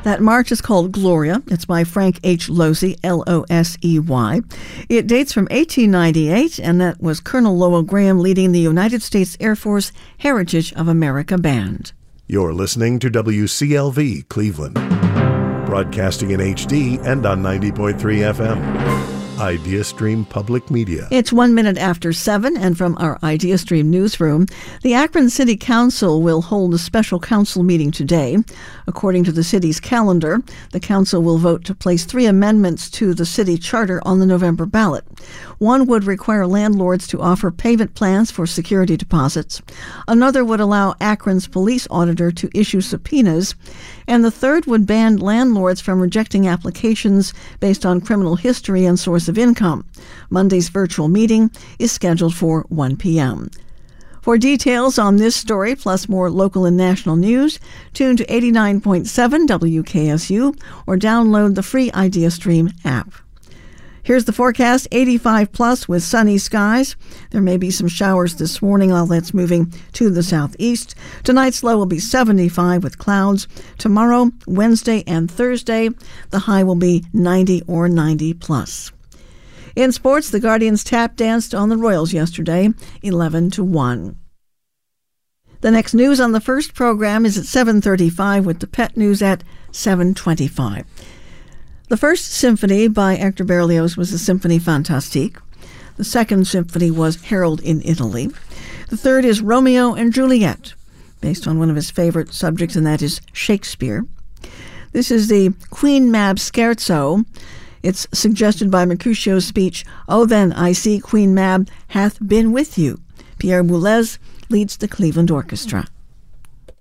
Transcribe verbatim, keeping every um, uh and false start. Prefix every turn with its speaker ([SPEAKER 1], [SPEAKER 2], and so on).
[SPEAKER 1] That march is called Gloria. It's by Frank H. Losey, L O S E Y. It dates from eighteen ninety-eight, and that was Colonel Lowell Graham leading the United States Air Force Heritage of America Band.
[SPEAKER 2] You're listening to W C L V Cleveland, broadcasting in H D and on ninety point three F M. IdeaStream Public Media.
[SPEAKER 1] It's one minute after seven, and from our IdeaStream newsroom, the Akron City Council will hold a special council meeting today. According to the city's calendar, the council will vote to place three amendments to the city charter on the November ballot. One would require landlords to offer payment plans for security deposits. Another would allow Akron's police auditor to issue subpoenas. And the third would ban landlords from rejecting applications based on criminal history and source of income. Monday's virtual meeting is scheduled for one p.m. For details on this story, plus more local and national news, tune to eighty-nine point seven W K S U or download the free IdeaStream app. Here's the forecast, eighty-five plus with sunny skies. There may be some showers this morning, all that's moving to the southeast. Tonight's low will be seventy-five with clouds. Tomorrow, Wednesday, and Thursday, the high will be ninety or ninety plus. In sports, the Guardians tap danced on the Royals yesterday, eleven to one. The next news on the first program is at seven thirty-five with the pet news at seven twenty-five. The first symphony by Hector Berlioz was the Symphonie Fantastique. The second symphony was Harold in Italy. The third is Romeo and Juliet, based on one of his favorite subjects, and that is Shakespeare. This is the Queen Mab Scherzo. It's suggested by Mercutio's speech, "Oh, then I see Queen Mab hath been with you." Pierre Boulez leads the Cleveland Orchestra.